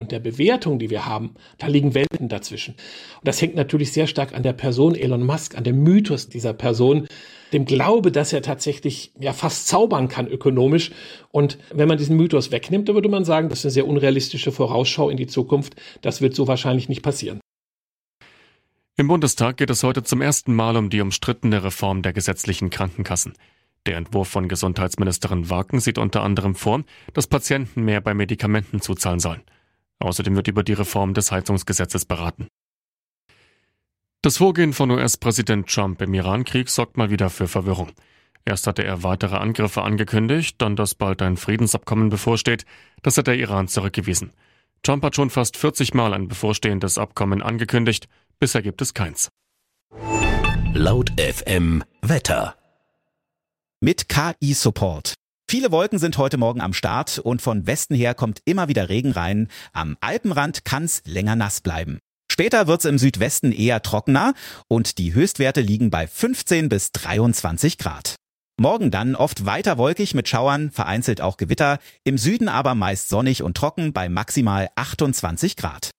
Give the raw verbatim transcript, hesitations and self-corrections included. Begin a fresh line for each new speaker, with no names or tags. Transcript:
und der Bewertung, die wir haben, da liegen Welten dazwischen. Und das hängt natürlich sehr stark an der Person Elon Musk, an dem Mythos dieser Person, dem Glaube, dass er tatsächlich ja fast zaubern kann ökonomisch. Und wenn man diesen Mythos wegnimmt, dann würde man sagen, das ist eine sehr unrealistische Vorausschau in die Zukunft. Das wird so wahrscheinlich nicht passieren.
Im Bundestag geht es heute zum ersten Mal um die umstrittene Reform der gesetzlichen Krankenkassen. Der Entwurf von Gesundheitsministerin Waken sieht unter anderem vor, dass Patienten mehr bei Medikamenten zuzahlen sollen. Außerdem wird über die Reform des Heizungsgesetzes beraten. Das Vorgehen von U S-Präsident Trump im Iran-Krieg sorgt mal wieder für Verwirrung. Erst hatte er weitere Angriffe angekündigt, dann, dass bald ein Friedensabkommen bevorsteht. Das hat der Iran zurückgewiesen. Trump hat schon fast vierzig Mal ein bevorstehendes Abkommen angekündigt. Bisher gibt es keins.
Laut F M Wetter.
Mit K I-Support. Viele Wolken sind heute Morgen am Start und von Westen her kommt immer wieder Regen rein. Am Alpenrand kann's länger nass bleiben. Später wird's im Südwesten eher trockener und die Höchstwerte liegen bei fünfzehn bis dreiundzwanzig Grad. Morgen dann oft weiter wolkig mit Schauern, vereinzelt auch Gewitter. Im Süden aber meist sonnig und trocken bei maximal achtundzwanzig Grad.